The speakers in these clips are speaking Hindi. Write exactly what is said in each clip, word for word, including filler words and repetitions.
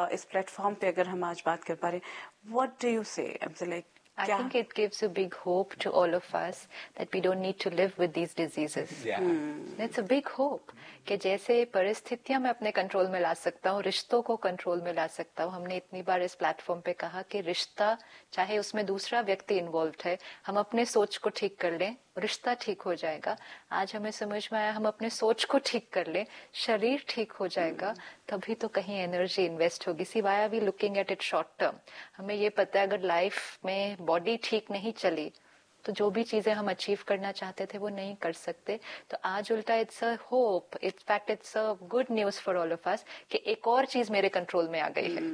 इस प्लेटफॉर्म पे अगर हम आज बात कर पा रहे हैं, व्हाट डू यू से? Like I think it gives a big hope to all of us that we don't need to live with these diseases. Yeah. Hmm. That's a big hope. कि जैसे परिस्थितियां मैं अपने कंट्रोल में ला सकता हूँ, रिश्तों को कंट्रोल में ला सकता हूँ. हमने इतनी बार इस प्लेटफॉर्म पे कहा कि रिश्ता, चाहे उसमें दूसरा व्यक्ति इन्वॉल्व है, हम अपने सोच को ठीक कर लें, रिश्ता ठीक हो जाएगा. आज हमें समझ में आया, हम अपने सोच को ठीक कर लें, शरीर ठीक हो जाएगा, तभी तो कहीं एनर्जी इन्वेस्ट होगी. सिवाय we looking at it short term. हमें ये पता है अगर लाइफ में बॉडी ठीक नहीं चली तो जो भी चीजें हम अचीव करना चाहते थे वो नहीं कर सकते. तो आज उल्टा it's a hope, it's fact it's a good news for all of us कि एक और चीज मेरे कंट्रोल में आ गई है.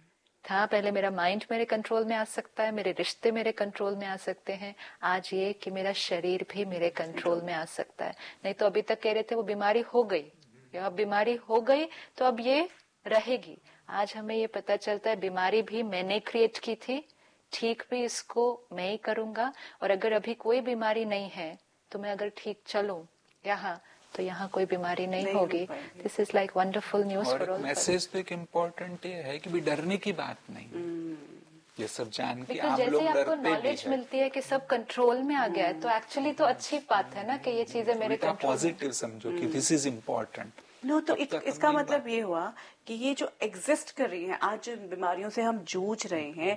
था पहले मेरा माइंड मेरे कंट्रोल में आ सकता है, मेरे रिश्ते मेरे कंट्रोल में आ सकते हैं. आज ये कि मेरा शरीर भी मेरे कंट्रोल में आ सकता है. नहीं तो अभी तक कह रहे थे वो बीमारी हो गई, या बीमारी हो गई तो अब ये रहेगी. आज हमें ये पता चलता है बीमारी भी मैंने क्रिएट की थी, ठीक भी इसको मैं ही करूंगा. और अगर अभी कोई बीमारी नहीं है तो मैं अगर ठीक चलूं यहाँ तो यहाँ कोई बीमारी नहीं, नहीं होगी. This is like wonderful news for all. Message तो एक इम्पोर्टेंट ये है कि भी डरने की बात नहीं. hmm. ये सब जान के आप लोग डरते आपको नॉलेज मिलती है कि सब कंट्रोल में आ गया है, तो एक्चुअली तो अच्छी बात है ना कि ये चीजें मेरे कंट्रोल. पॉजिटिव समझो कि दिस इज इम्पोर्टेंट. नो तो इत, इसका मतलब ये हुआ कि ये जो एग्जिस्ट कर रही है आज, जिन बीमारियों से हम जूझ रहे हैं,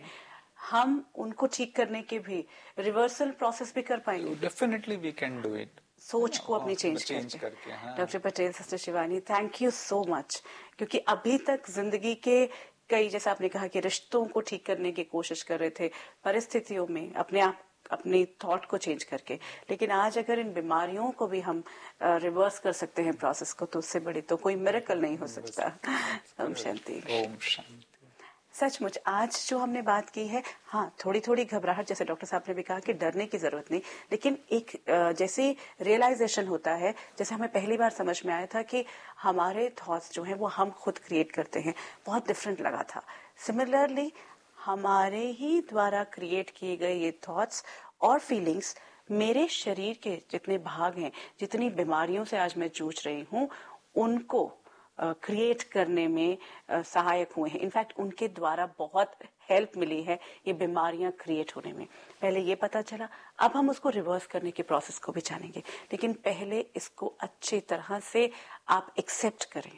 हम उनको ठीक करने के भी रिवर्सल प्रोसेस भी कर पाएंगे. Definitely we can do it. सोच को अपनी चेंज करके, करके हाँ. Doctor Patel, sister Shivani, thank you so much. क्योंकि अभी तक जिंदगी के कई, जैसा आपने कहा कि रिश्तों को ठीक करने की कोशिश कर रहे थे परिस्थितियों में, अपने आप अपनी थॉट को चेंज करके, लेकिन आज अगर इन बीमारियों को भी हम रिवर्स कर सकते हैं प्रोसेस को, तो उससे बड़ी तो कोई मिरेकल नहीं हो सकता. ओम शांति. ओम शांति. सचमुच आज जो हमने बात की है, हाँ थोड़ी थोड़ी घबराहट, जैसे डॉक्टर साहब ने भी कहा कि डरने की जरूरत नहीं, लेकिन एक जैसे रियलाइजेशन होता है, जैसे हमें पहली बार समझ में आया था कि हमारे थॉट्स जो हैं वो हम खुद क्रिएट करते हैं, बहुत डिफरेंट लगा था. सिमिलरली हमारे ही द्वारा क्रिएट किए गए ये थॉट्स और फीलिंग्स मेरे शरीर के जितने भाग हैं, जितनी बीमारियों से आज मैं जूझ रही हूँ, उनको क्रिएट uh, करने में uh, सहायक हुए हैं. इनफैक्ट उनके द्वारा बहुत हेल्प मिली है ये बीमारियां क्रिएट होने में. पहले ये पता चला, अब हम उसको रिवर्स करने के प्रोसेस को भी जानेंगे, लेकिन पहले इसको अच्छी तरह से आप एक्सेप्ट करें,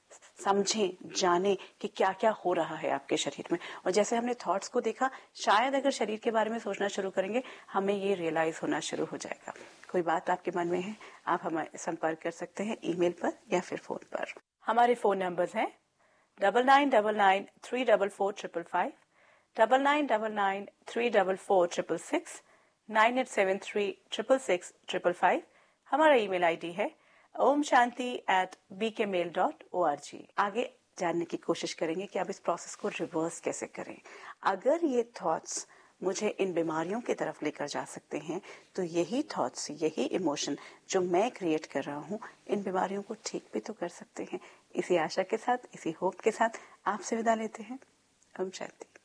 समझें, जाने कि क्या क्या हो रहा है आपके शरीर में. और जैसे हमने थॉट्स को देखा, शायद अगर शरीर के बारे में सोचना शुरू करेंगे, हमें ये रियलाइज होना शुरू हो जाएगा. कोई बात आपके मन में है, आप हमें संपर्क कर सकते हैं ईमेल पर या फिर फोन पर. हमारे फोन नंबर्स हैं double nine double nine three double four triple five, double nine double nine three double four triple six, nine eight seven three triple six triple five. हमारा ईमेल आईडी है ओम शांति एट बी के mail dot O R G. आगे जानने की कोशिश करेंगे कि आप इस प्रोसेस को रिवर्स कैसे करें. अगर ये थॉट्स मुझे इन बीमारियों की तरफ लेकर जा सकते हैं, तो यही थॉट्स, यही इमोशन जो मैं क्रिएट कर रहा हूँ, इन बीमारियों को ठीक भी तो कर सकते हैं. इसी आशा के साथ, इसी होप के साथ आपसे विदा लेते हैं. ओम शांति.